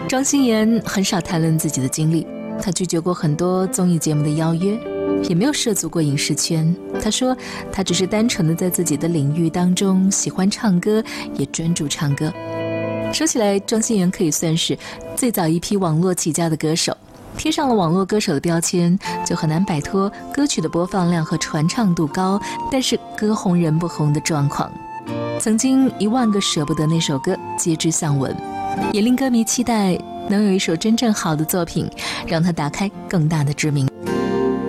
庄心妍很少谈论自己的经历，她拒绝过很多综艺节目的邀约，也没有涉足过影视圈。她说她只是单纯的在自己的领域当中喜欢唱歌，也专注唱歌。说起来，庄心妍可以算是最早一批网络起家的歌手，贴上了网络歌手的标签，就很难摆脱歌曲的播放量和传唱度高，但是歌红人不红的状况。曾经10000个舍不得那首歌皆知向闻，也令歌迷期待能有一首真正好的作品，让他打开更大的知名。